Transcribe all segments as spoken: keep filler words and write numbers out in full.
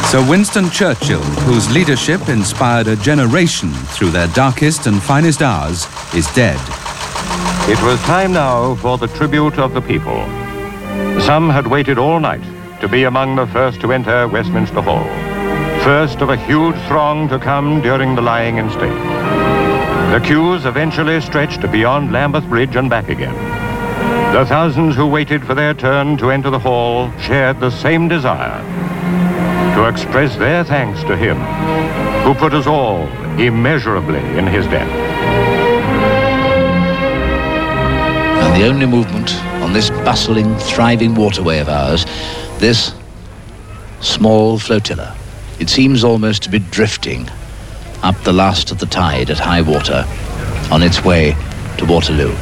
Sir Winston Churchill, whose leadership inspired a generation through their darkest and finest hours, is dead. It was time now for the tribute of the people. Some had waited all night to be among the first to enter Westminster Hall. First of a huge throng to come during the lying in state. The queues eventually stretched beyond Lambeth Bridge and back again. The thousands who waited for their turn to enter the hall shared the same desire, to express their thanks to him who put us all immeasurably in his debt. And the only movement on this bustling, thriving waterway of ours, this small flotilla, it seems almost to be drifting up the last of the tide at high water on its way to Waterloo.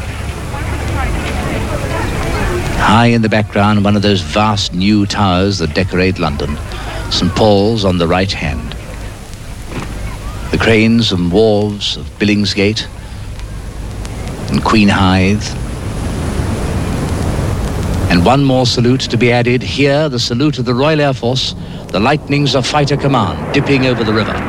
High in the background, one of those vast new towers that decorate London, Saint Paul's on the right hand. The cranes and wharves of Billingsgate and Queen Hithe. And one more salute to be added. Here, the salute of the Royal Air Force, the lightnings of Fighter Command, dipping over the river.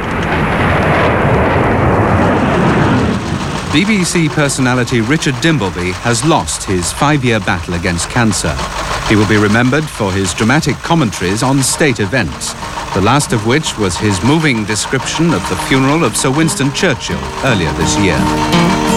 B B C personality Richard Dimbleby has lost his five-year battle against cancer. He will be remembered for his dramatic commentaries on state events, the last of which was his moving description of the funeral of Sir Winston Churchill earlier this year.